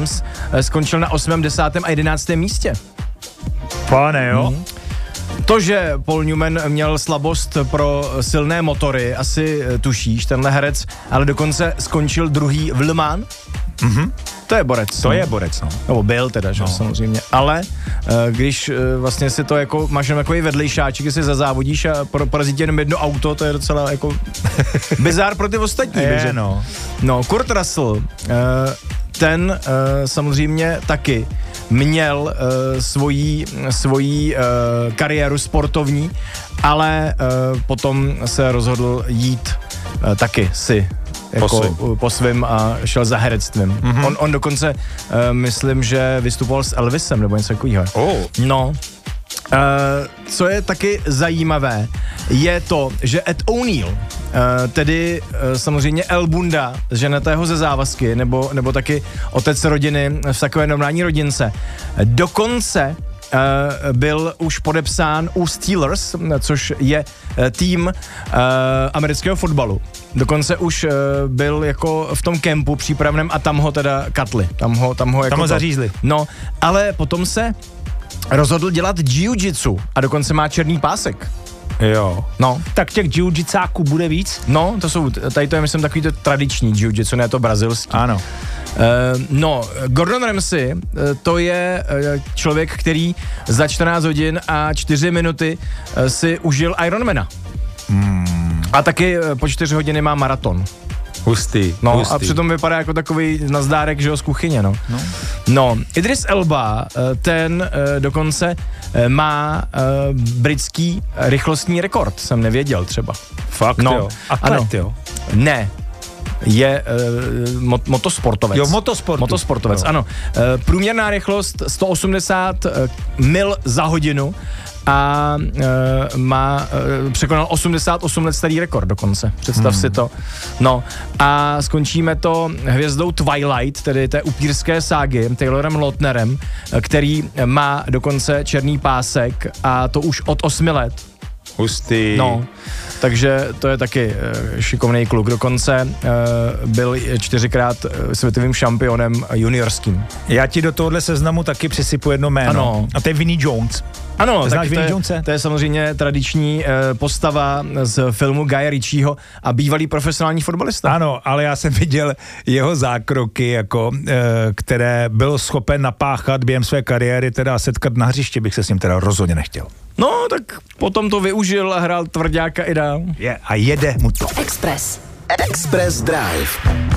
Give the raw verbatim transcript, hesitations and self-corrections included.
Williams skončil na osmém, desátém a jedenáctém místě. Pane, jo? Mm. To, že Paul Newman měl slabost pro silné motory, asi tušíš, tenhle herec, ale dokonce skončil druhý v Le Mans. Mhm. To je borec. To no. je borec, no. Nebo byl teda, že no. samozřejmě. Ale uh, když uh, vlastně si to jako, máš jenom takový vedlejšáček, když si zazávodíš a porazí tě jenom jedno auto, to je docela jako bizár pro ty ostatní. Je, běže. no. No, Kurt Russell, uh, ten uh, samozřejmě taky měl uh, svoji, svoji uh, kariéru sportovní, ale uh, potom se rozhodl jít uh, taky si jako po svým a šel za herectvím. Mm-hmm. On, on dokonce, uh, myslím, že vystupoval s Elvisem nebo něco takového. Oh. No, uh, co je taky zajímavé, je to, že Ed O'Neill, uh, tedy uh, samozřejmě El Bunda, ženatého ze závazky, nebo, nebo taky otec rodiny v takové normální rodince, dokonce Uh, byl už podepsán u Steelers, což je uh, tým uh, amerického fotbalu. Dokonce už uh, byl jako v tom kempu přípravném a tam ho teda katli. Tam ho, tam ho, jako tam ho to, zařízli. No, ale potom se rozhodl dělat jiu-jitsu a dokonce má černý pásek. Jo. No. Tak těch jiu-jitsáků bude víc? No, to jsou, tady to je myslím takový to tradiční jiu-jitsu, ne to brazilský. Ano. Uh, no, Gordon Ramsay, uh, to je uh, člověk, který za čtrnáct hodin a čtyři minuty uh, si užil Ironmana. Hmm. A taky uh, po čtyři hodiny má maraton. Hustý, No hustý. a přitom vypadá jako takový nazdárek, že jo, z kuchyně, no. No, no Idris Elba, uh, ten uh, dokonce uh, má uh, britský rychlostní rekord, jsem nevěděl třeba. Fakt, no. jo. Atlet, jo. Ne. Je uh, mot- motosportovec. Jo, motosport. Motosportovec, jo. Ano. Uh, průměrná rychlost sto osmdesát uh, mil za hodinu a uh, má, uh, překonal osmdesát osm let starý rekord dokonce. Představ hmm. si to. No a skončíme to hvězdou Twilight, tedy té upírské ságy, Taylorem Lautnerem, který má dokonce černý pásek a to už od osmi let. Hustý. No, takže to je taky uh, šikovný kluk. Dokonce uh, byl čtyřikrát uh, světovým šampionem juniorským. Já ti do tohohle seznamu taky přisypu jedno jméno. Ano. A to je Vinnie Jones. Ano, Znáš tak to, Vinnie je, Jonese? to je samozřejmě tradiční uh, postava z filmu Guya Ritchieho a bývalý profesionální fotbalista. Ano, ale já jsem viděl jeho zákroky, jako, uh, které byl schopen napáchat během své kariéry, teda setkat na hřiště bych se s ním teda rozhodně nechtěl. No, tak potom to využil a hrál tvrďáka i dál. Je, a jede mu to. Express. Express Drive.